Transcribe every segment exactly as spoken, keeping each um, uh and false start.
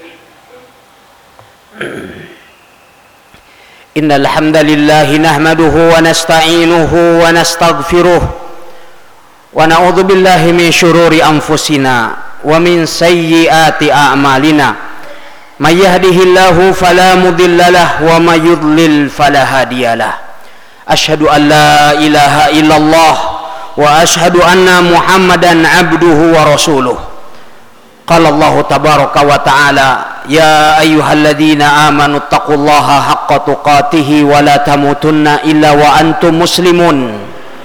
Innal hamdalillah nahmaduhu wa nasta'inuhu wa nastaghfiruh wa na'udzu billahi min syururi anfusina wa min sayyiati a'malina. May yahdihillahu fala mudhillalah wa may yudlil fala hadiyalah. Asyhadu an la ilaha illallah wa asyhadu anna Muhammadan abduhu wa rasuluh. Qala Allah tabaraka wa ta'ala, ya ayyuhalladzina amanu taqullaha haqqa tuqatih wa la tamutunna illa wa antum muslimun.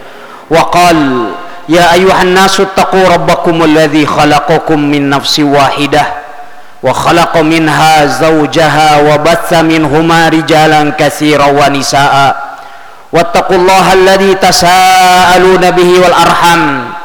Wa qala ya ayyuhan nasu taqu rabbakumul ladzi khalaqakum min nafsin wahidah wa khalaqa minha zawjaha wa batha minhuma rijalan katsiran wa nisaa wattaqullaha alladzi tasaaluna bihi wal arham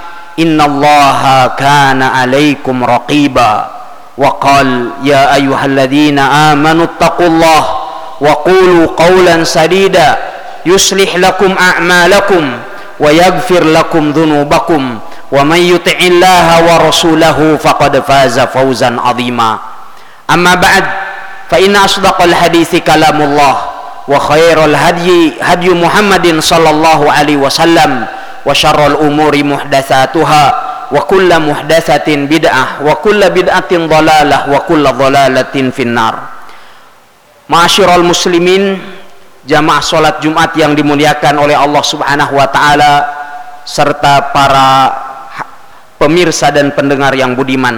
innallaha kana 'alaikum raqiba. Wa qala ya ayyuhalladzina amanu taqullaha wa qulu qawlan sadida yuslih lakum a'malakum wa yaghfir lakum dhunubakum wa may yuti'illaha wa rasulahu faqad faza fawzan 'azima. Amma ba'd, fa inna asdaqal hadithi kalamullah wa khairal hadyi hadyu Muhammadin sallallahu alaihi wasallam wa syarrul umuri muhdatsatuha wa kullu muhdatsatin bid'ah wa kullu bid'atin dhalalah wa kullu dhalalatin finnar. Ma'asyiral muslimin, jamaah salat Jumat yang dimuliakan oleh Allah Subhanahu wa taala serta para pemirsa dan pendengar yang budiman.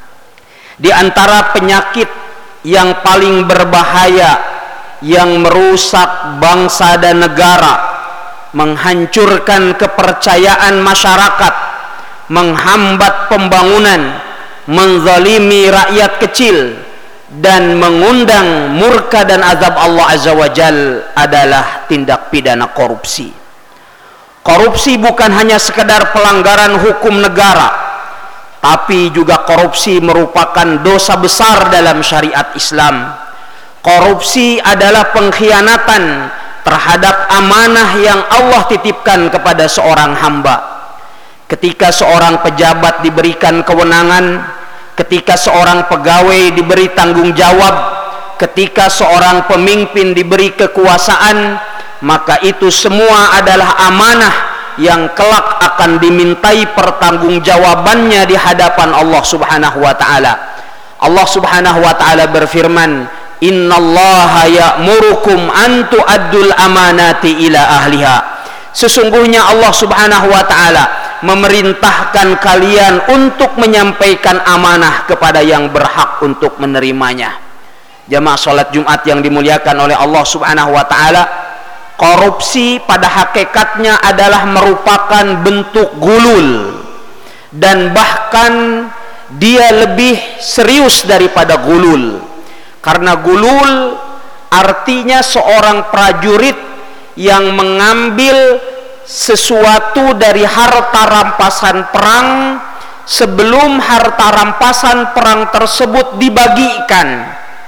Di antara penyakit yang paling berbahaya yang merusak bangsa dan negara, menghancurkan kepercayaan masyarakat, menghambat pembangunan, menzalimi rakyat kecil, dan mengundang murka dan azab Allah Azza wa Jal adalah tindak pidana korupsi. Korupsi bukan hanya sekedar pelanggaran hukum negara, tapi juga korupsi merupakan dosa besar dalam syariat Islam. Korupsi adalah pengkhianatan terhadap amanah yang Allah titipkan kepada seorang hamba. Ketika seorang pejabat diberikan kewenangan, ketika seorang pegawai diberi tanggung jawab, ketika seorang pemimpin diberi kekuasaan, maka itu semua adalah amanah yang kelak akan dimintai pertanggungjawabannya di hadapan Allah Subhanahu wa taala. Allah Subhanahu wa taala berfirman, innallaha ya'murukum an tu'addul amanati ila ahliha. Sesungguhnya Allah Subhanahu wa taala memerintahkan kalian untuk menyampaikan amanah kepada yang berhak untuk menerimanya. Jamaah salat Jumat yang dimuliakan oleh Allah Subhanahu wa taala, korupsi pada hakikatnya adalah merupakan bentuk gulul, dan bahkan dia lebih serius daripada gulul. Karena gulul artinya seorang prajurit yang mengambil sesuatu dari harta rampasan perang sebelum harta rampasan perang tersebut dibagikan,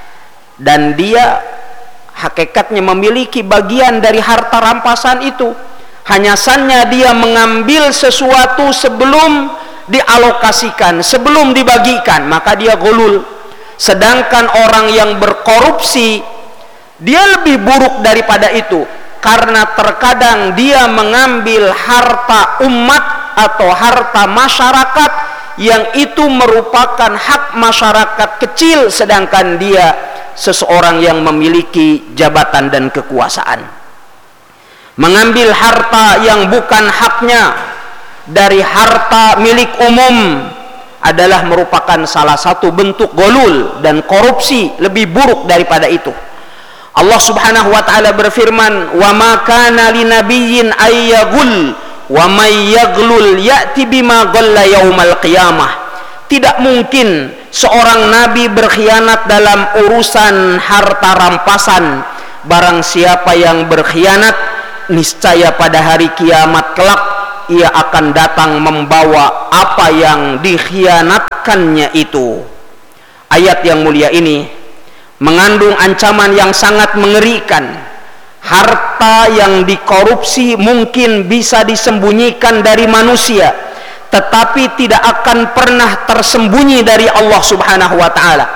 dan dia hakikatnya memiliki bagian dari harta rampasan itu. Hanya saja dia mengambil sesuatu sebelum dialokasikan, sebelum dibagikan, maka dia gulul. Sedangkan orang yang berkorupsi, dia lebih buruk daripada itu, karena terkadang dia mengambil harta umat atau harta masyarakat yang itu merupakan hak masyarakat kecil, sedangkan dia seseorang yang memiliki jabatan dan kekuasaan. Mengambil harta yang bukan haknya dari harta milik umum adalah merupakan salah satu bentuk golul, dan korupsi lebih buruk daripada itu. Allah Subhanahu wa taala berfirman, wa ma kana linabiyyin ayyagul wa may yaglul ya'ti bima ghalla yaumal qiyamah. Tidak mungkin seorang nabi berkhianat dalam urusan harta rampasan. Barang siapa yang berkhianat, niscaya pada hari kiamat kelak ia akan datang membawa apa yang dikhianatkannya itu. Ayat yang mulia ini mengandung ancaman yang sangat mengerikan. Harta yang dikorupsi mungkin bisa disembunyikan dari manusia, tetapi tidak akan pernah tersembunyi dari Allah Subhanahu wa taala.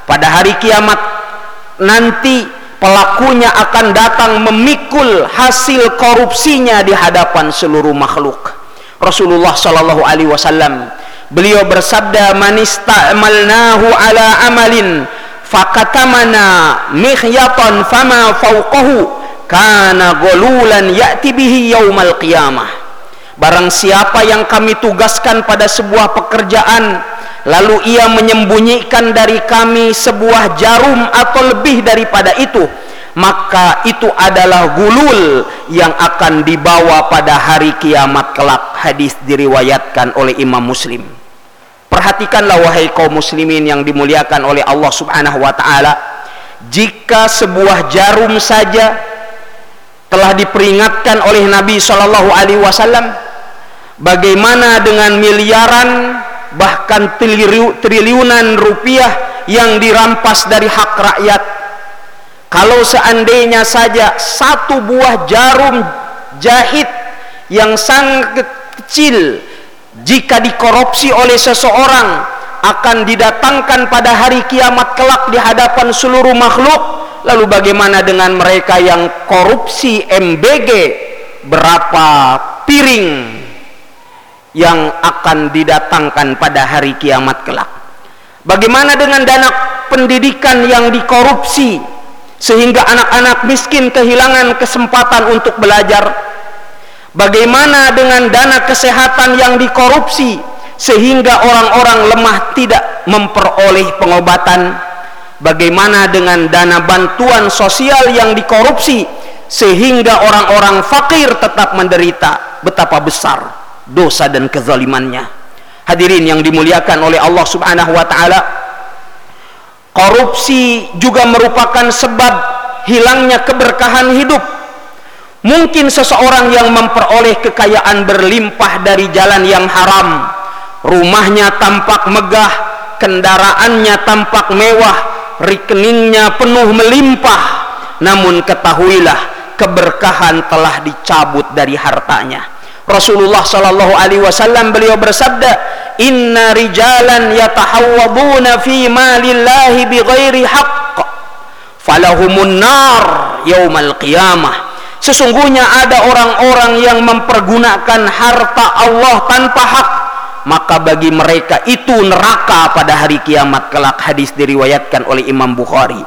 pada hari kiamat nanti pelakunya akan datang memikul hasil korupsinya di hadapan seluruh makhluk. Rasulullah sallallahu alaihi wasallam beliau bersabda, man ista'malnahu ala amalin fakatamana mikhyatan fama fawqahu kana golulan ya'ti bihi yaumal qiyamah. Barang siapa yang kami tugaskan pada sebuah pekerjaan, lalu ia menyembunyikan dari kami sebuah jarum atau lebih daripada itu, maka itu adalah gulul yang akan dibawa pada hari kiamat kelak. Hadis diriwayatkan oleh Imam Muslim. Perhatikanlah wahai kaum muslimin yang dimuliakan oleh Allah Subhanahu wa taala, jika sebuah jarum saja telah diperingatkan oleh Nabi shallallahu alaihi wasallam, bagaimana dengan miliaran bahkan triliunan rupiah yang dirampas dari hak rakyat? Kalau seandainya saja satu buah jarum jahit yang sangat kecil, jika dikorupsi oleh seseorang, akan didatangkan pada hari kiamat kelak di hadapan seluruh makhluk. Lalu bagaimana dengan mereka yang korupsi M B G? Berapa piring yang akan didatangkan pada hari kiamat kelak? Bagaimana dengan dana pendidikan yang dikorupsi sehingga anak-anak miskin kehilangan kesempatan untuk belajar? Bagaimana dengan dana kesehatan yang dikorupsi sehingga orang-orang lemah tidak memperoleh pengobatan? Bagaimana dengan dana bantuan sosial yang dikorupsi sehingga orang-orang fakir tetap menderita? Betapa besar dosa dan kezalimannya. Hadirin yang dimuliakan oleh Allah Subhanahu wa taala, korupsi juga merupakan sebab hilangnya keberkahan hidup. Mungkin seseorang yang memperoleh kekayaan berlimpah dari jalan yang haram, rumahnya tampak megah, kendaraannya tampak mewah, rekeningnya penuh melimpah, namun ketahuilah keberkahan telah dicabut dari hartanya. Rasulullah sallallahu alaihi wasallam beliau bersabda, inna rijalan yatahawwaduna fi malillahi bighairi haqq falahumun nar yaumal qiyamah. Sesungguhnya ada orang-orang yang mempergunakan harta Allah tanpa hak, maka bagi mereka itu neraka pada hari kiamat kelak. Hadis diriwayatkan oleh Imam Bukhari.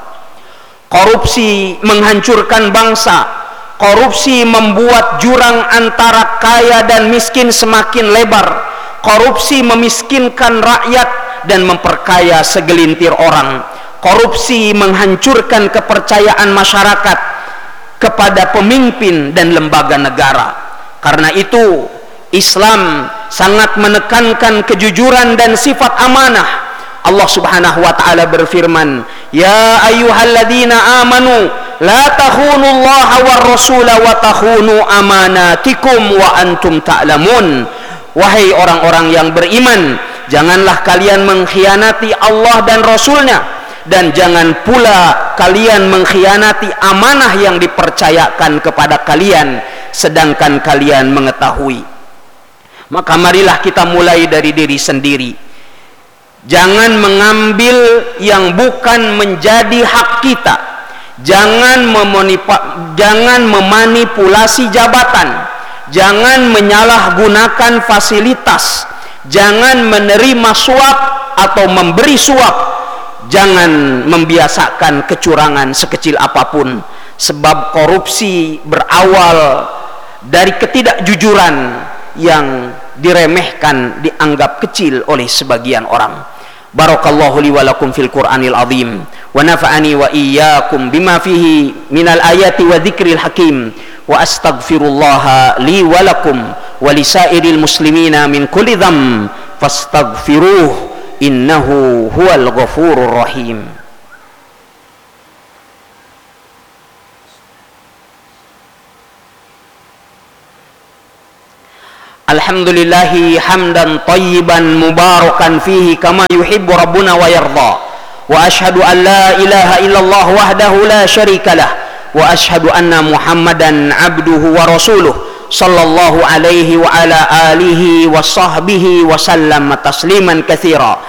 Korupsi menghancurkan bangsa. Korupsi membuat jurang antara kaya dan miskin semakin lebar. Korupsi memiskinkan rakyat dan memperkaya segelintir orang. Korupsi menghancurkan kepercayaan masyarakat kepada pemimpin dan lembaga negara. Karena itu Islam sangat menekankan kejujuran dan sifat amanah. Allah Subhanahu wa taala berfirman, ya ayyuhalladzina amanu la takhunullaha war rasula wa takhunu amanatikum wa antum ta'lamun. Wahai orang-orang yang beriman, janganlah kalian mengkhianati Allah dan Rasulnya, dan jangan pula kalian mengkhianati amanah yang dipercayakan kepada kalian sedangkan kalian mengetahui. Maka marilah kita mulai dari diri sendiri. Jangan mengambil yang bukan menjadi hak kita. Jangan memonipa, jangan memanipulasi jabatan. Jangan menyalahgunakan fasilitas. Jangan menerima suap atau memberi suap. Jangan membiasakan kecurangan sekecil apapun, sebab korupsi berawal dari ketidakjujuran yang diremehkan, dianggap kecil oleh sebagian orang. Barakallahu li wa lakum fil Qur'anil azim wa nafa'ani wa iyyakum bima fihi minal ayati wa dzikril hakim wa astaghfirullaha li wa lakum wa lisairil muslimina min kulli dzam fastaghfiruh innahu huwal ghafurur rahim. Alhamdulillahi hamdan tayyiban mubarakan fihi kama yuhibbu rabbuna wa yarda. Wa ashhadu an la ilaha illallah wahdahu la syarikalah wa ashhadu anna Muhammadan abduhu wa rasuluh sallallahu alaihi wa ala alihi wa sahbihi wa sallam tasliman katsira.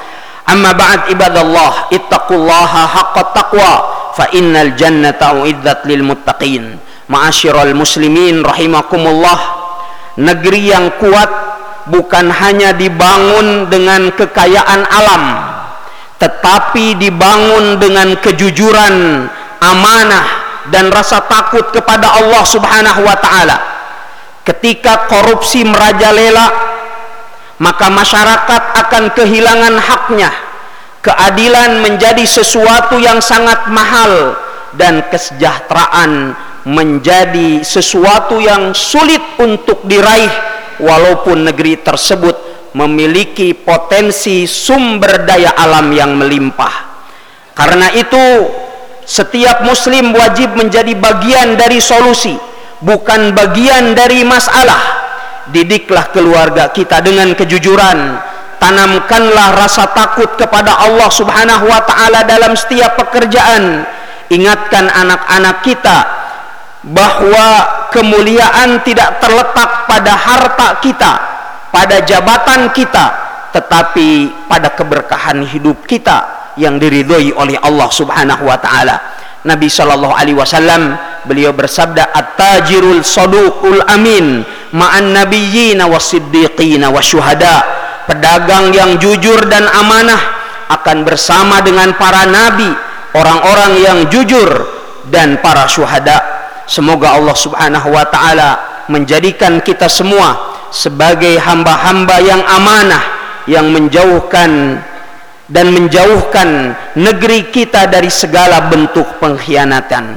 Amma ba'd ibadallah, ittaqullaha haqqa taqwa, fa innal jannata uiddat lil muttaqin. Ma'asyiral muslimin rahimakumullah, negeri yang kuat bukan hanya dibangun dengan kekayaan alam, tetapi dibangun dengan kejujuran, amanah, dan rasa takut kepada Allah Subhanahu wa ta'ala. Ketika korupsi merajalela, maka masyarakat akan kehilangan haknya. Keadilan menjadi sesuatu yang sangat mahal, dan kesejahteraan menjadi sesuatu yang sulit untuk diraih, walaupun negeri tersebut memiliki potensi sumber daya alam yang melimpah. Karena itu, setiap muslim wajib menjadi bagian dari solusi, bukan bagian dari masalah. Didiklah keluarga kita dengan kejujuran, tanamkanlah rasa takut kepada Allah Subhanahu wa ta'ala dalam setiap pekerjaan. Ingatkan anak-anak kita bahwa kemuliaan tidak terletak pada harta kita, pada jabatan kita, tetapi pada keberkahan hidup kita yang diridhoi oleh Allah Subhanahu wa ta'ala. Nabi sallallahu alaihi wasallam beliau bersabda, at-tajirul saduqul amin ma'an nabiyyina was-siddiqina wasyuhada. Pedagang yang jujur dan amanah akan bersama dengan para nabi, orang-orang yang jujur, dan para syuhada. Semoga Allah Subhanahu wa ta'ala menjadikan kita semua sebagai hamba-hamba yang amanah, yang menjauhkan dan menjauhkan negeri kita dari segala bentuk pengkhianatan.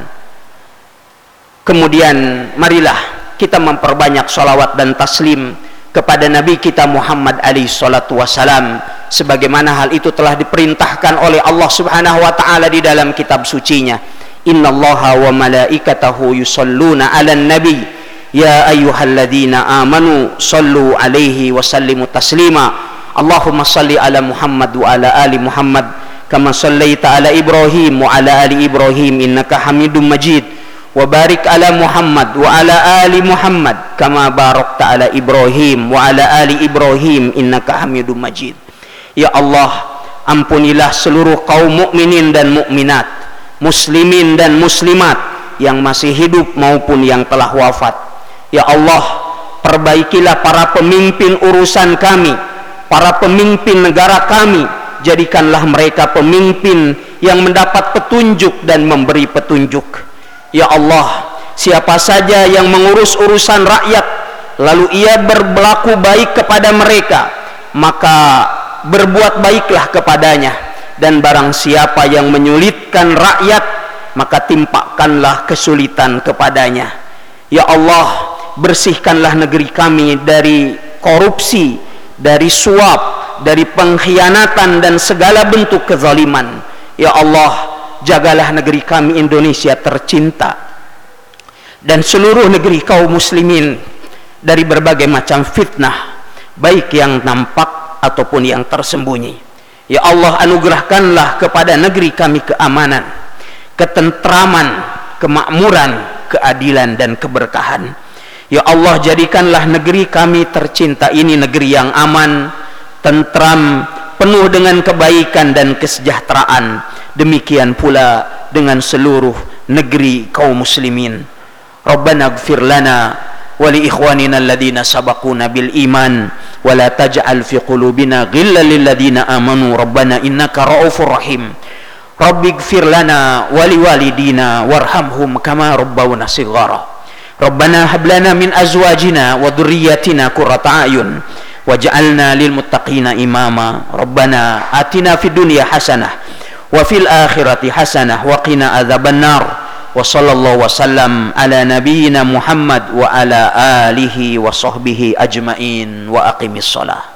Kemudian marilah kita memperbanyak salawat dan taslim kepada Nabi kita Muhammad alaihi salatu wassalam, sebagaimana hal itu telah diperintahkan oleh Allah Subhanahu wa ta'ala di dalam kitab sucinya. Innallaha wa malaikatahu yusalluna 'alan nabi ya ayyuhalladzina amanu sallu alaihi wa sallimu taslima. Allahumma salli ala Muhammad wa ala ali Muhammad kama sallaita ala Ibrahim wa ala ali Ibrahim innaka Hamidum Majid, wa barik ala Muhammad wa ala ali Muhammad kama barakta ala Ibrahim wa ala ali Ibrahim innaka Hamidum Majid. Ya Allah, ampunilah seluruh kaum mukminin dan mukminat, muslimin dan muslimat yang masih hidup maupun yang telah wafat. Ya Allah, perbaikilah para pemimpin urusan kami, para pemimpin negara kami. Jadikanlah mereka pemimpin yang mendapat petunjuk dan memberi petunjuk. Ya Allah, siapa saja yang mengurus urusan rakyat lalu ia berlaku baik kepada mereka, maka berbuat baiklah kepadanya. Dan barang siapa yang menyulitkan rakyat, maka timpakanlah kesulitan kepadanya. Ya Allah, bersihkanlah negeri kami dari korupsi, dari suap, dari pengkhianatan dan segala bentuk kezaliman. Ya Allah, jagalah negeri kami Indonesia tercinta dan seluruh negeri kaum muslimin dari berbagai macam fitnah, baik yang nampak ataupun yang tersembunyi. Ya Allah, anugerahkanlah kepada negeri kami keamanan, ketentraman, kemakmuran, keadilan, dan keberkahan. Ya Allah, jadikanlah negeri kami tercinta ini negeri yang aman, tentram, penuh dengan kebaikan dan kesejahteraan. Demikian pula dengan seluruh negeri kaum muslimin. Rabbana ighfir lana wa li ikhwanina alladhina sabaquna bil iman wa la taj'al fi qulubina ghillan lil ladzina amanu rabbana innaka ra'ufur rahim. Rabbi ighfir lana wa li walidina warhamhum kama rabbawna shighara. Rabbana hab lana min azwajina wa dhurriyyatina qurrata a'yun waj'alna lil muttaqina imama. Rabbana atina fid dunya hasanah wa fil akhirati hasanah wa qina adzabannar. Wa sallallahu wasallam ala nabiyyina Muhammad wa ala alihi wa sahbihi ajmain wa aqimis shalah.